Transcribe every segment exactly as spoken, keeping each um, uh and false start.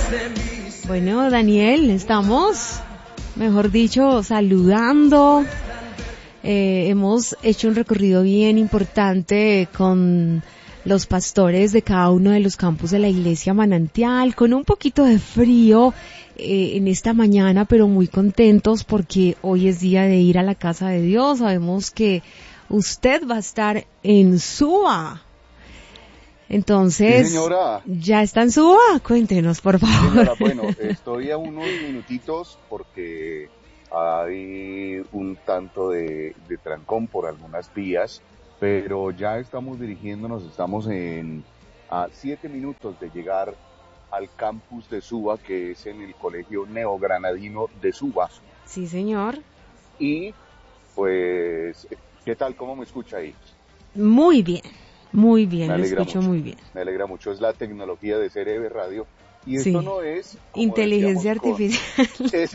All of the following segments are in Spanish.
Bueno, Daniel, estamos, mejor dicho, saludando. Eh, hemos hecho un recorrido bien importante con los pastores de cada uno de los campus de la Iglesia Manantial, con un poquito de frío eh, en esta mañana, pero muy contentos porque hoy es día de ir a la casa de Dios. Sabemos que usted va a estar en Suba. Entonces, sí, señora. ¿Ya está en Suba? Cuéntenos, por favor. Sí, señora, bueno, estoy a unos minutitos porque hay un tanto de, de trancón por algunas vías, pero ya estamos dirigiéndonos, estamos en a siete minutos de llegar al campus de Suba, que es en el Colegio Neogranadino de Suba. Sí, señor. Y, pues, ¿qué tal? ¿Cómo me escucha ahí? Muy bien. Muy bien, lo escucho mucho, muy bien. Me alegra mucho, es la tecnología de C R B Radio. Y sí. esto no es... Inteligencia artificial. Con... Es...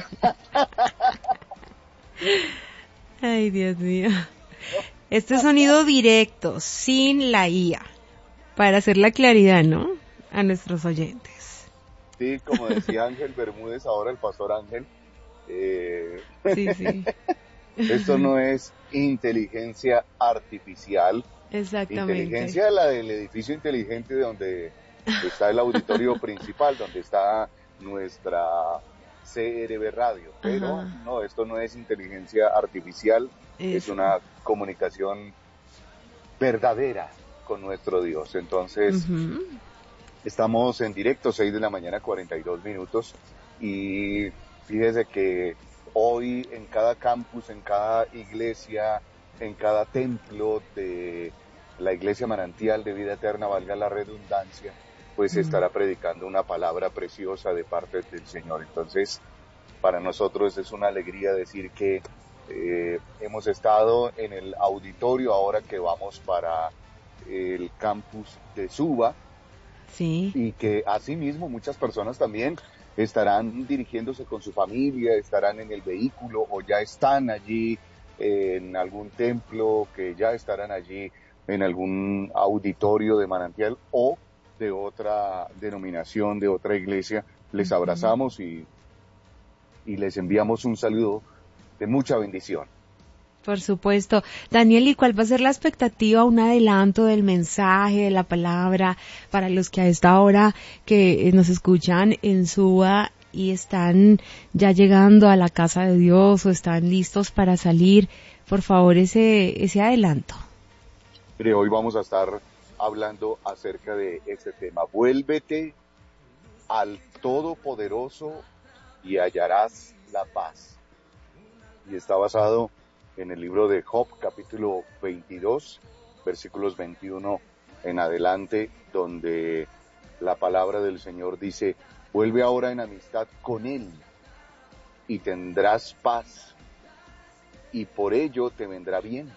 Ay, Dios mío. Este sonido directo, sin la I A, para hacer la claridad, ¿no? A nuestros oyentes. Sí, como decía Ángel Bermúdez, ahora el pastor Ángel. Eh... Sí, sí. Esto no es inteligencia artificial. Exactamente. Inteligencia, la del edificio inteligente de donde está el auditorio principal, donde está nuestra C R B Radio. Pero Ajá. no, esto no es inteligencia artificial, Eso. es una comunicación verdadera con nuestro Dios. Entonces, uh-huh. estamos en directo, seis de la mañana, cuarenta y dos minutos. Y fíjese que hoy en cada campus, en cada iglesia, en cada templo de la Iglesia Manantial de Vida Eterna, valga la redundancia, pues mm. estará predicando una palabra preciosa de parte del Señor. Entonces, para nosotros es una alegría decir que eh, hemos estado en el auditorio ahora que vamos para el campus de Suba, sí. y que asimismo muchas personas también estarán dirigiéndose con su familia, estarán en el vehículo o ya están allí en algún templo, que ya estarán allí en algún auditorio de Manantial o de otra denominación, de otra iglesia. Les uh-huh. abrazamos y, y les enviamos un saludo de mucha bendición. Por supuesto. Daniel, ¿y cuál va a ser la expectativa, un adelanto del mensaje, de la palabra, para los que a esta hora que nos escuchan en Suba y están ya llegando a la casa de Dios o están listos para salir? Por favor, ese, ese adelanto. Mire, hoy vamos a estar hablando acerca de este tema. Vuélvete al Todopoderoso y hallarás la paz. Y está basado en el libro de Job, capítulo veintidós, versículos veintiuno en adelante, donde la palabra del Señor dice: vuelve ahora en amistad con Él y tendrás paz, y por ello te vendrá bien.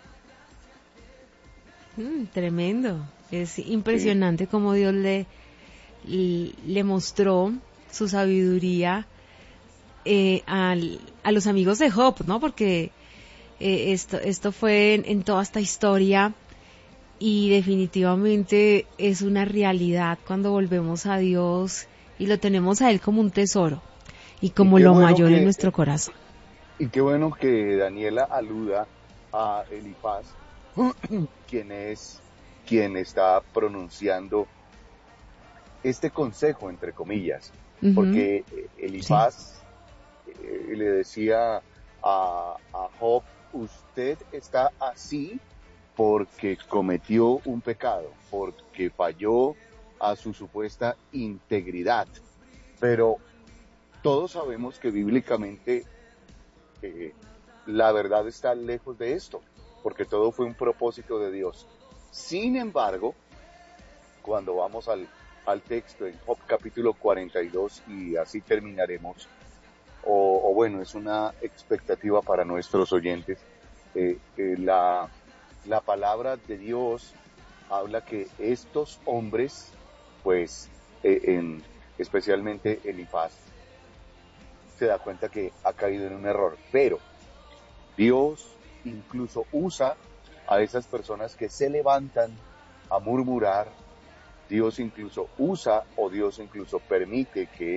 Mm, tremendo. Es impresionante sí. cómo Dios le, le mostró su sabiduría eh, al, a los amigos de Job, ¿no? Porque eh, esto, esto fue en, en toda esta historia y definitivamente es una realidad cuando volvemos a Dios y lo tenemos a Él como un tesoro y como y lo bueno mayor que, en nuestro corazón. Y qué bueno que Daniela aluda a Elifaz, quien es quien está pronunciando este consejo, entre comillas, uh-huh. porque Elifaz sí. eh, le decía a, a Job: usted está así porque cometió un pecado, porque falló a su supuesta integridad. Pero todos sabemos que bíblicamente eh, la verdad está lejos de esto, porque todo fue un propósito de Dios. Sin embargo, cuando vamos al, al texto en Job capítulo cuarenta y dos, y así terminaremos, o, o bueno, es una expectativa para nuestros oyentes, eh, eh, la, la palabra de Dios habla que estos hombres, pues, eh, en, especialmente Elifaz, se da cuenta que ha caído en un error, pero Dios incluso usa a esas personas que se levantan a murmurar. Dios incluso usa o Dios incluso permite que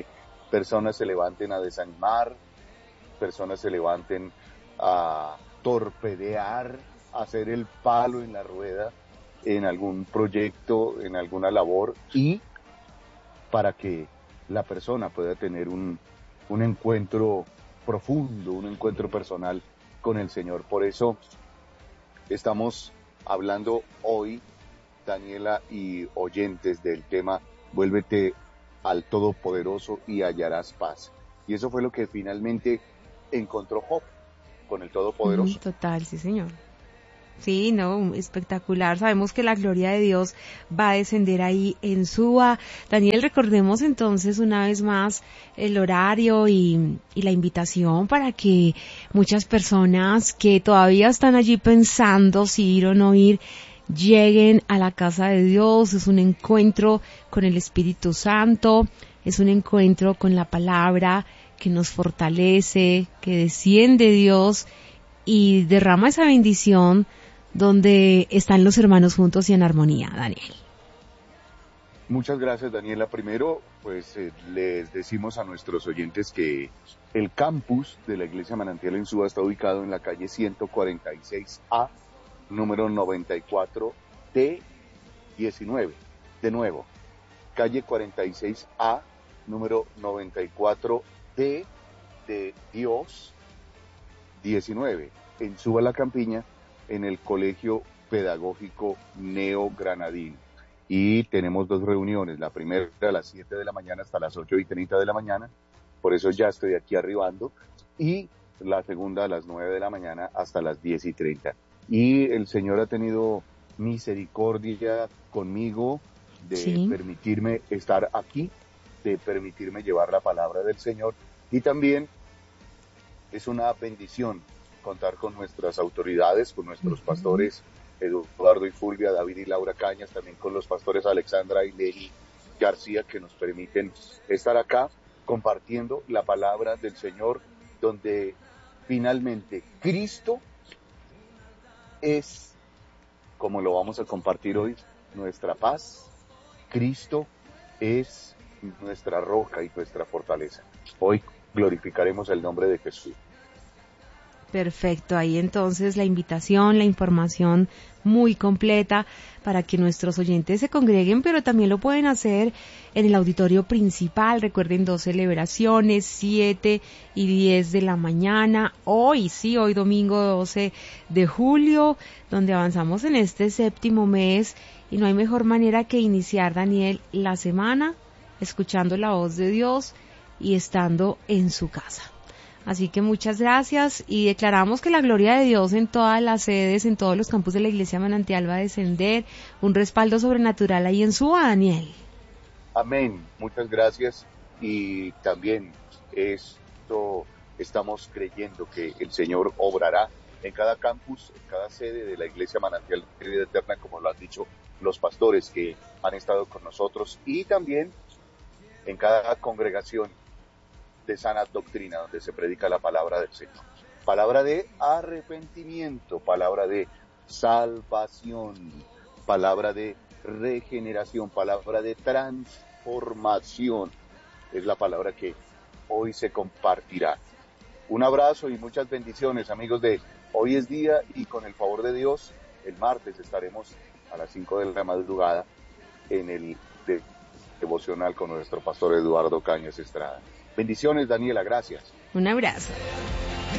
personas se levanten a desanimar, personas se levanten a torpedear, a hacer el palo en la rueda en algún proyecto, en alguna labor, y para que la persona pueda tener un, un encuentro profundo, un encuentro personal con el Señor. Por eso estamos hablando hoy, Daniela y oyentes, del tema Vuélvete al Todopoderoso y hallarás paz. Y eso fue lo que finalmente encontró Job con el Todopoderoso. Mm, total, sí, señor. Sí, no, espectacular. Sabemos que la gloria de Dios va a descender ahí en Suba. Daniel, recordemos entonces una vez más el horario y, y la invitación para que muchas personas que todavía están allí pensando si ir o no ir, lleguen a la casa de Dios. Es un encuentro con el Espíritu Santo, es un encuentro con la palabra que nos fortalece, que desciende Dios y derrama esa bendición donde están los hermanos juntos y en armonía. Daniel. Muchas gracias, Daniela. Primero, pues eh, les decimos a nuestros oyentes que el campus de la Iglesia Manantial en Suba está ubicado en la calle ciento cuarenta y seis A, número noventa y cuatro D diecinueve. De nuevo, calle cuarenta y seis A, número noventa y cuatro D de Dios diecinueve, en Suba la Campiña, en el Colegio Pedagógico Neo Granadino. Y tenemos dos reuniones, la primera a las siete de la mañana hasta las ocho y treinta de la mañana, por eso ya estoy aquí arribando, y la segunda a las nueve de la mañana hasta las diez y treinta. Y el Señor ha tenido misericordia conmigo de sí. permitirme estar aquí, de permitirme llevar la palabra del Señor, y también es una bendición contar con nuestras autoridades, con nuestros uh-huh. pastores Eduardo y Fulvia, David y Laura Cañas, también con los pastores Alexandra y Leni García, que nos permiten estar acá compartiendo la palabra del Señor, donde finalmente Cristo es, como lo vamos a compartir hoy, nuestra paz. Cristo es nuestra roca y nuestra fortaleza. Hoy glorificaremos el nombre de Jesús. Perfecto, ahí entonces la invitación, la información muy completa para que nuestros oyentes se congreguen, pero también lo pueden hacer en el auditorio principal. Recuerden, dos celebraciones, siete y diez de la mañana, hoy, sí, hoy domingo doce de julio, donde avanzamos en este séptimo mes, y no hay mejor manera que iniciar, Daniel, la semana escuchando la voz de Dios y estando en su casa. Así que muchas gracias, y declaramos que la gloria de Dios en todas las sedes, en todos los campus de la Iglesia Manantial va a descender, un respaldo sobrenatural ahí en Suba, Daniel. Amén, muchas gracias, y también esto estamos creyendo que el Señor obrará en cada campus, en cada sede de la Iglesia Manantial de Vida Eterna, como lo han dicho los pastores que han estado con nosotros, y también en cada congregación de sana doctrina, donde se predica la palabra del Señor. Palabra de arrepentimiento, palabra de salvación, palabra de regeneración, palabra de transformación. Es la palabra que hoy se compartirá. Un abrazo y muchas bendiciones, amigos de Hoy es Día, y con el favor de Dios, el martes estaremos a las cinco de la madrugada en el de, devocional con nuestro pastor Eduardo Cañas Estrada. Bendiciones, Daniela, gracias. Un abrazo.